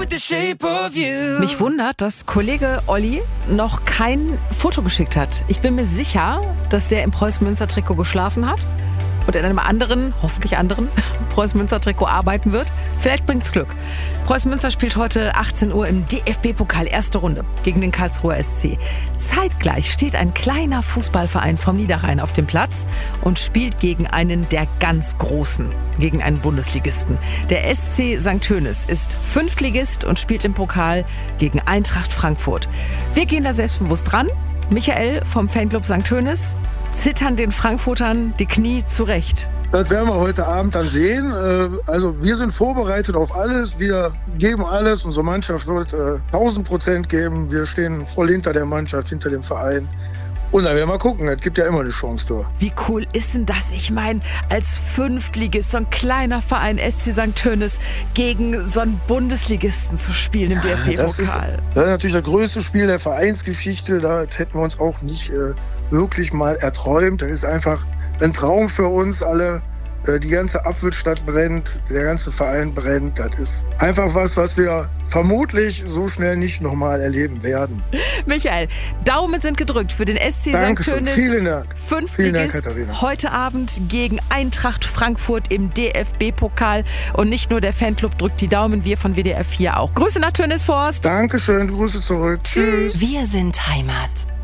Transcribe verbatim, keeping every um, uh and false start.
Mich wundert, dass Kollege Olli noch kein Foto geschickt hat. Ich bin mir sicher, dass der im Preußen-Münster-Trikot geschlafen hat und in einem anderen, hoffentlich anderen, Preußen-Münster-Trikot arbeiten wird. Vielleicht bringt's Glück. Preußen-Münster spielt heute achtzehn Uhr im D F B-Pokal erste Runde gegen den Karlsruher S C. Zeitgleich steht ein kleiner Fußballverein vom Niederrhein auf dem Platz und spielt gegen einen der ganz Großen, gegen einen Bundesligisten. Der S C Sankt Hoeneß ist Fünftligist und spielt im Pokal gegen Eintracht Frankfurt. Wir gehen da selbstbewusst ran. Michael vom Fanclub Sankt Hoeneß, zittern den Frankfurtern die Knie zurecht? Das werden wir heute Abend dann sehen. Also wir sind vorbereitet auf alles. Wir geben alles. Unsere Mannschaft wird tausend Prozent geben. Wir stehen voll hinter der Mannschaft, hinter dem Verein. Und dann werden wir gucken. Es gibt ja immer eine Chance da. Wie cool ist denn das? Ich meine, als Fünftligist, so ein kleiner Verein S C Sankt Hoeneß gegen so einen Bundesligisten zu spielen im ja, D F B-Pokal. Das ist, das ist natürlich das größte Spiel der Vereinsgeschichte. Da hätten wir uns auch nicht äh, wirklich mal erträumt. Das ist einfach ein Traum für uns alle. Die ganze Apfelstadt brennt, der ganze Verein brennt. Das ist einfach was, was wir vermutlich so schnell nicht nochmal erleben werden. Michael, Daumen sind gedrückt für den S C Sankt Hoeneß. Vielen Dank. Fünftligist Vielen Dank, Katharina. Heute Abend gegen Eintracht Frankfurt im D F B-Pokal. Und nicht nur der Fanclub drückt die Daumen, wir von W D R vier auch. Grüße nach Tönnesforst. Dankeschön, Grüße zurück. Tschüss. Wir sind Heimat.